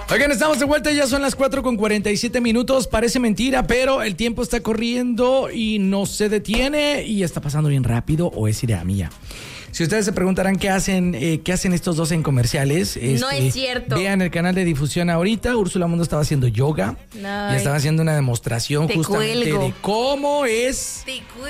Oigan, estamos de vuelta, ya son las 4:47. Parece mentira, pero el tiempo está corriendo y no se detiene y está pasando bien rápido, o es idea mía. Si ustedes se preguntarán qué hacen estos dos en comerciales, no es cierto. Vean el canal de difusión ahorita. Úrsula Mundo estaba haciendo yoga y estaba haciendo una demostración justamente de cómo es.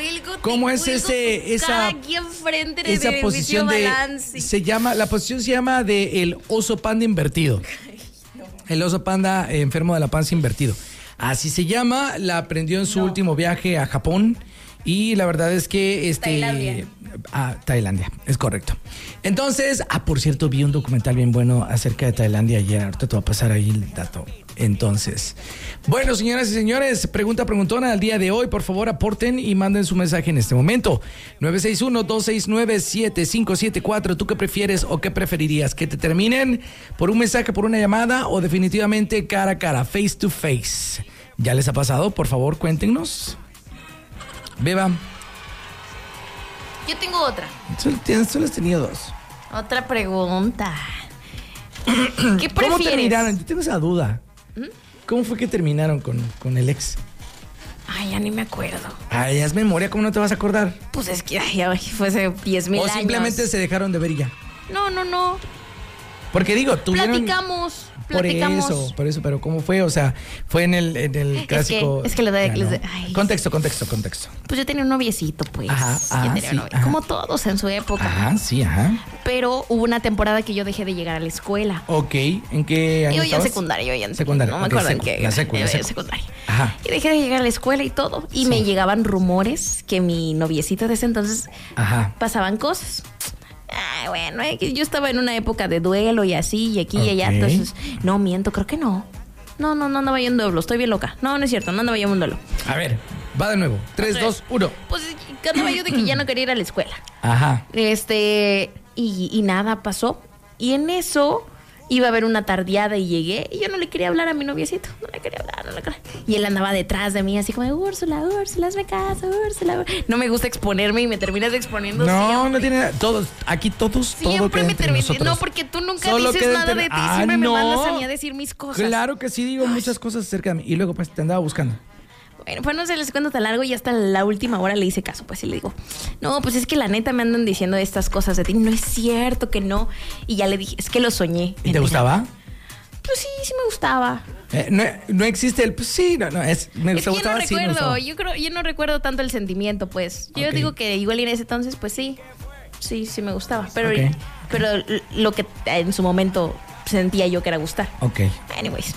Esa aquí enfrente de esa posición de balance. la posición se llama de el oso panda invertido. El oso panda enfermo de la panza invertido. Así se llama, la aprendió en su último viaje a Japón. Y la verdad es que Tailandia, es correcto. Entonces, por cierto, vi un documental bien bueno acerca de Tailandia ayer. Ahorita te voy a pasar ahí el dato. Entonces, bueno, señoras y señores, preguntona al día de hoy. Por favor, aporten y manden su mensaje en este momento. 961-269-7574. ¿Tú qué prefieres o qué preferirías? ¿Que te terminen por un mensaje, por una llamada o definitivamente cara a cara, face to face? ¿Ya les ha pasado? Por favor, cuéntenos. Beba. Yo tengo otra. Solo has tenido dos. Otra pregunta. ¿Qué prefieres? ¿Cómo terminaron? Yo tengo esa duda. ¿Cómo fue que terminaron con el ex? Ay, ya ni me acuerdo. Ay, haz memoria, ¿cómo no te vas a acordar? Pues es que ya fue hace 10,000 años. O simplemente se dejaron de ver y ya. No. Porque digo, Platicamos. Por eso, pero ¿cómo fue? O sea, fue en el clásico. Es que Contexto. Pues yo tenía un noviecito, pues. Ajá. Yo tenía un novio, como todos en su época. Ajá. Pero hubo una temporada que yo dejé de llegar a la escuela. Ok, ¿en qué año Yo estabas? en secundaria, Secundaria. No me acuerdo en qué. La secundaria. Ajá. Y dejé de llegar a la escuela y todo. Y me llegaban rumores que mi noviecito de ese entonces pasaban cosas. Bueno, yo estaba en una época de duelo y así, y aquí y allá. Entonces, no miento, creo que no. No andaba yo en duelo, estoy bien loca. No es cierto, no andaba yo en duelo. A ver, va de nuevo. 3, 2, 1. Pues andaba yo de que ya no quería ir a la escuela. Ajá. Y nada pasó. Y en eso iba a haber una tardeada y llegué y yo no le quería hablar a mi noviecito. No le quería hablar. Y él andaba detrás de mí así como, Úrsula, hazme caso, Úrsula. No me gusta exponerme y me terminas exponiendo. No tiene nada. Aquí todos siempre me terminan. No, porque tú nunca dices nada de ti. Siempre me mandas a mí a decir mis cosas. Claro que sí, digo muchas cosas acerca de mí. Y luego pues te andaba buscando. Bueno, pues no se les cuento tan largo y hasta la última hora le hice caso, pues, y le digo, no, pues es que la neta me andan diciendo estas cosas de ti, no es cierto que no. Y ya le dije, es que lo soñé. ¿Y te gustaba? Pues sí me gustaba. No existe el, pues sí, no, me gustaba, yo no recuerdo, yo no recuerdo tanto el sentimiento, pues. Yo digo que igual en ese entonces, pues sí me gustaba, pero lo que en su momento sentía yo que era gustar. Anyways.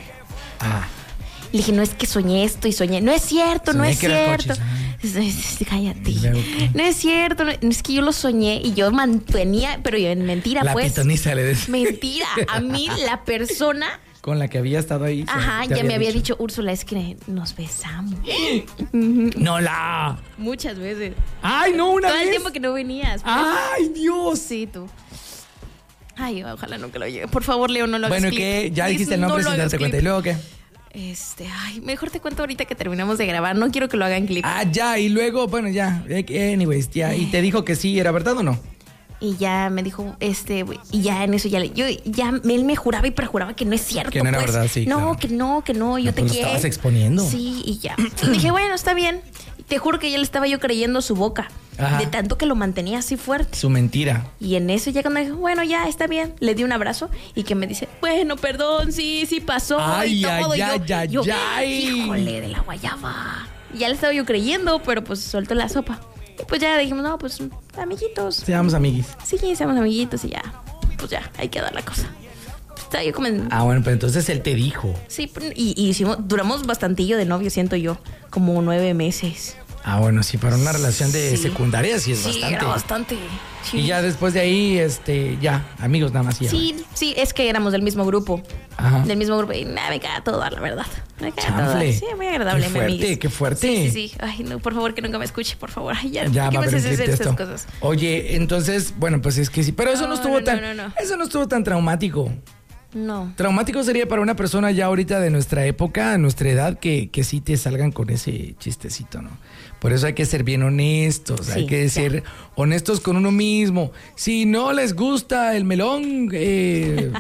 Le dije, no es que soñé esto y soñé. No es cierto, no es cierto. Cállate. No es cierto, es que yo lo soñé y yo mantenía, pero yo en mentira, la pues. pitoniza le decía. Mentira. A mí, la persona con la que había estado ahí. Ya me había dicho, Úrsula, es que nos besamos. No muchas veces. Ay, no, una vez. Todo el tiempo que no venías. Ay, Dios. Sí, tú. Ay, ojalá nunca lo llegue. Por favor, Leo, no lo hagas. Bueno, ¿qué? Ya dijiste el nombre sin darte cuenta. ¿Y luego qué? Mejor te cuento ahorita que terminamos de grabar. No quiero que lo hagan clip. Ya, y luego, bueno, ya. Anyways, ya. ¿Y te dijo que sí, era verdad o no? Y ya me dijo, y ya en eso él me juraba y perjuraba que no es cierto. Que no era verdad, sí. No, claro. que no, yo te quiero. Lo estabas exponiendo. Sí, y ya. Y dije, bueno, está bien. Te juro que ya le estaba yo creyendo su boca. De tanto que lo mantenía así fuerte. Su mentira. Y en eso ya cuando dijo, bueno, ya está bien, le di un abrazo y que me dice, bueno, perdón, sí pasó. Ay, y todo. Ay. Híjole, de la guayaba. Y ya le estaba yo creyendo, pero pues soltó la sopa. Y pues ya dijimos, no, pues amiguitos. Seamos amiguis. Sí, seamos amiguitos y ya. Pues ya, hay que dar la cosa. Estaba yo como bueno, pero entonces él te dijo. Sí, y duramos bastantillo de novio, siento yo, como 9 meses. Bueno, sí, para una relación de secundaria sí es bastante. Sí, era bastante. Sí. Y ya después de ahí, ya, amigos nada más. Sí, es que éramos del mismo grupo. Aja. Del mismo grupo. Y nada, me cae a todo dar, la verdad. Me cae a todo dar. Sí, muy agradable, Qué fuerte. Sí. Ay, no, por favor, que nunca me escuche, por favor. Ay, ya va a haber esas cosas. Oye, entonces, bueno, pues es que sí. Pero eso no estuvo eso no estuvo tan traumático. No. Traumático sería para una persona ya ahorita de nuestra época, nuestra edad, que sí te salgan con ese chistecito, ¿no? Por eso hay que ser bien honestos, hay que ser honestos con uno mismo. Si no les gusta el melón,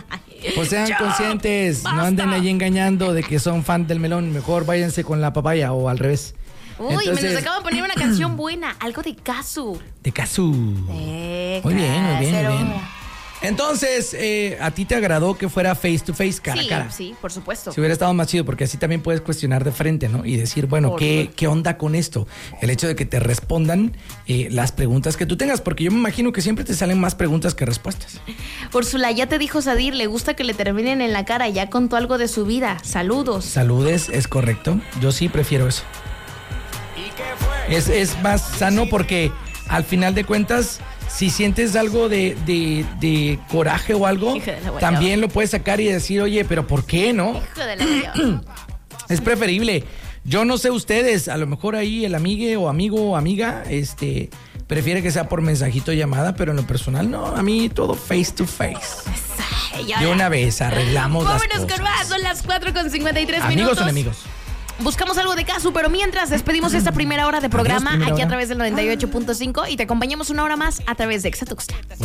Pues sean conscientes, basta. No anden ahí engañando de que son fan del melón. Mejor váyanse con la papaya o al revés. Uy, entonces, me nos acaban de poner una canción buena, algo de Kazu. De Kazu. Muy bien. Entonces, ¿a ti te agradó que fuera face to face, cara a cara? Sí, por supuesto. Si hubiera estado más chido, porque así también puedes cuestionar de frente, ¿no? Y decir, bueno, ¿qué onda con esto? El hecho de que te respondan las preguntas que tú tengas, porque yo me imagino que siempre te salen más preguntas que respuestas. Úrsula, ya te dijo Sadir, le gusta que le terminen en la cara, ya contó algo de su vida. Saludos. Saludes, es correcto. Yo sí prefiero eso. Es más sano porque al final de cuentas, si sientes algo de coraje o algo, también lo puedes sacar y decir, oye, pero ¿por qué no? Hijo de la Es preferible. Yo no sé ustedes, a lo mejor ahí el amigo o amiga, prefiere que sea por mensajito o llamada, pero en lo personal no, a mí todo face to face. De una vez arreglamos las cosas. Vámonos con más, son las 4:53 minutos. Amigos o enemigos. Buscamos algo de Kazu, pero mientras despedimos esta primera hora de programa aquí a través del 98.5 y te acompañamos una hora más a través de Exa Tuxtla.